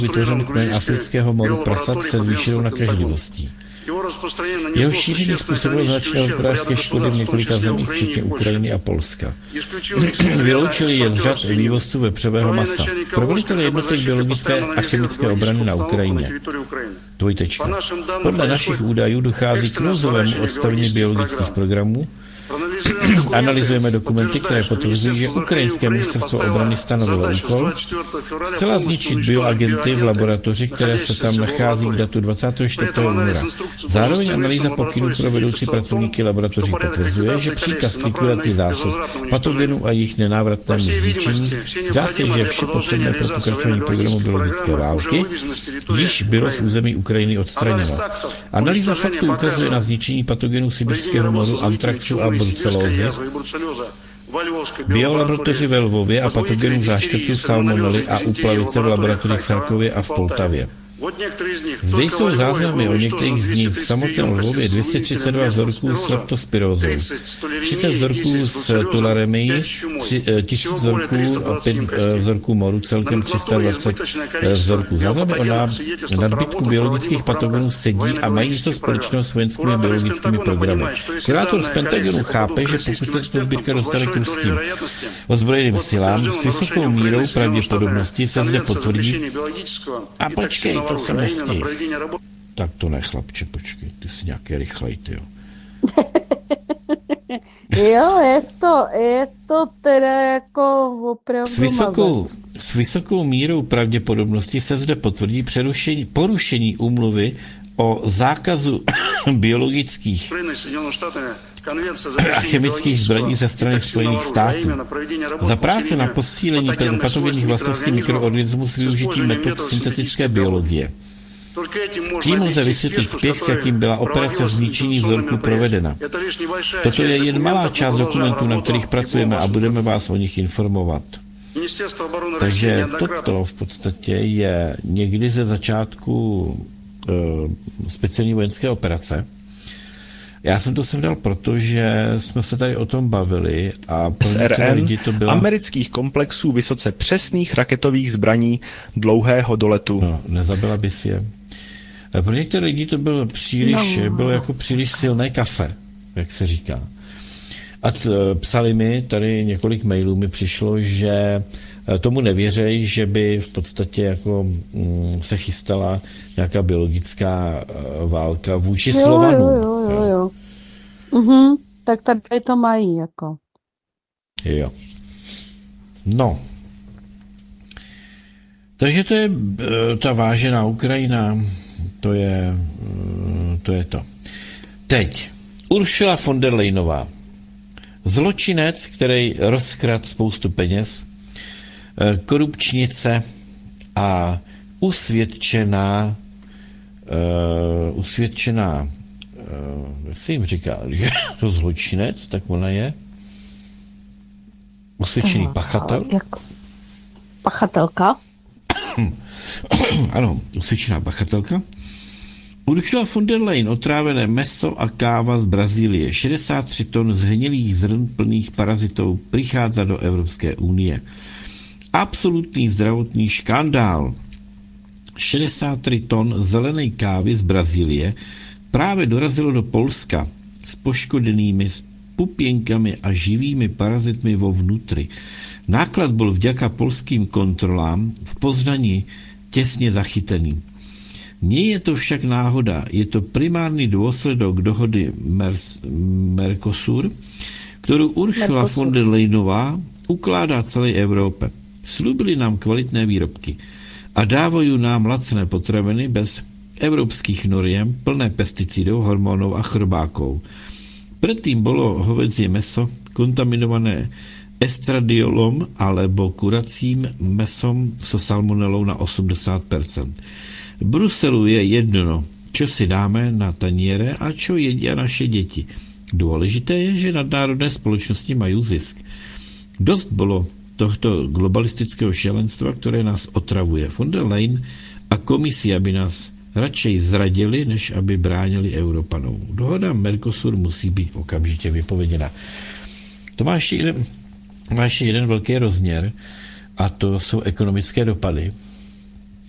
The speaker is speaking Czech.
vytvořen kmen afrického moru prasat se zvýšenou nakažlivostí. Jeho šíření způsobilo značné hospodářské škody v několika zemích, včetně Ukrajiny a Polska. Vyloučili je z řad vývozců vepřového masa. Pro velitele jednotek biologické a chemické obrany na Ukrajině. Dvojtečka. Podle našich údajů dochází k nouzovému odstavení biologických programů. Analyzujeme dokumenty, které potvrzují, že ukrajinské ministerstvo obrany stanovilo úkol zcela zničit bioagenty v laboratoři, které se tam nachází k datu 24. února. Zároveň analýza pokynů pro vedoucí pracovníky laboratoří potvrzuje, že příkaz k likvidaci zásob patogenů a jejich nenávratnému zničení zdá se, že vše potřebné pro pokračování programu biologické války již bylo z území Ukrajiny odstraněno. Analýza faktů ukazuje na zničení patogenů sibirského moru, antraxu a brucelózy, biolaboratoři ve Lvově a patogenů záškrtů salmonely a úplavice v laboratořích v Charkově a v Poltavě. Zde jsou záznamy o některých z nich v samotném Lvově 232 vzorků s leptospirózou, 30 vzorků s tularemií, 1000 vzorků a 5 vzorků moru, celkem 320 vzorků. Záznamy o nadbytku biologických patogenů sedí a mají něco společného s vojenskými biologickými programy. Kurátor z Pentagonu chápe, že pokud se tato sbírka dostane k ruským ozbrojeným silám, s vysokou mírou pravděpodobnosti se zde potvrdí a počkej, to se nestih. Tak to ne, chlapče, počkej, ty jsi nějaký rychlej, ty jo. Jo, je to teda jako opravdu s vysokou mírou pravděpodobnosti se zde potvrdí porušení úmluvy o zákazu biologických a chemických zbraní ze strany Spojených států. Za práci na posílení patogenních vlastností mikroorganismů s využitím metod syntetické biologie. Tím lze vysvětlit spěch, s jakým byla operace zničení vzorků provedena. Toto je jen malá část dokumentů, na kterých pracujeme a budeme vás o nich informovat. Takže toto v podstatě je někdy ze začátku speciální vojenské operace. Já jsem to sem dal, protože jsme se tady o tom bavili a pro některé lidi to bylo... amerických komplexů vysoce přesných raketových zbraní dlouhého doletu. No, nezabila bys je. Pro některé lidi to bylo jako příliš silné kafe, jak se říká. A psali mi, tady několik mailů mi přišlo, že tomu nevěřejí, že by v podstatě jako se chystala nějaká biologická válka vůči Slovanům. Jo. Tak tady to mají jako. Jo. No. Takže to je ta vážená Ukrajina, to je to. Teď. Ursula von der Leyenová. Zločinec, který rozkradl spoustu peněz, korupčnice a usvědčená, jak se jim říká, že to zločinec, tak ona je usvědčený pachatel. Pachatelka? Ano, usvědčená pachatelka. Ursula von der Leyen, otrávené meso a káva z Brazílie, 63 ton zhnilých zrn plných parazitou přichází do Evropské unie. Absolutní zdravotní škandál. 63 ton zelené kávy z Brazílie právě dorazilo do Polska s poškodenými pupěnkami a živými parazitmi vo vnútri. Náklad byl vďaka polským kontrolám v Poznaní těsně zachytený. Nie je to však náhoda, je to primárny dôsledok dohody Mercosur, ktorú Ursula von der Leyenová ukládá celej Európe. Slúbili nám kvalitné výrobky a dávajú nám lacné potraviny bez európskych noriem, plné pesticidov, hormónov a chrobákov. Predtým bolo hovädzie mäso kontaminované estradiolom alebo kuracím mesom so salmonelou na 80%. V Bruselu je jedno, čo si dáme na taniere a čo jedia naše děti. Důležité je, že nadnárodné společnosti mají zisk. Dost bylo tohto globalistického šílenstva, které nás otravuje. Von der Leyen a komisi, aby nás radšej zradili, než aby bránili Evropanů. Dohoda Mercosur musí být okamžitě vypověděna. To má ještě jeden velký rozměr a to jsou ekonomické dopady.